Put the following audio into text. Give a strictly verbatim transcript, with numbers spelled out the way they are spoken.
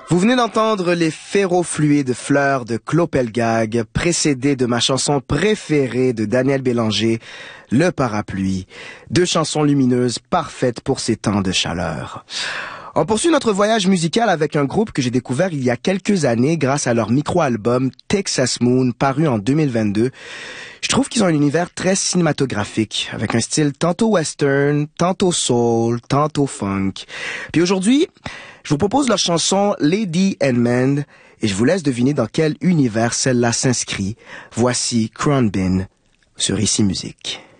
Vous venez d'entendre les ferrofluides fleurs de Clopelgag, précédées de ma chanson préférée de Daniel Bélanger, Le Parapluie. Deux chansons lumineuses parfaites pour ces temps de chaleur. On poursuit notre voyage musical avec un groupe que j'ai découvert il y a quelques années grâce à leur micro-album Texas Moon, paru en deux mille vingt-deux. Je trouve qu'ils ont un univers très cinématographique, avec un style tantôt western, tantôt soul, tantôt funk. Puis aujourd'hui, je vous propose leur chanson Lady and Man, et je vous laisse deviner dans quel univers celle-là s'inscrit. Voici Cronbin sur Ici Musique.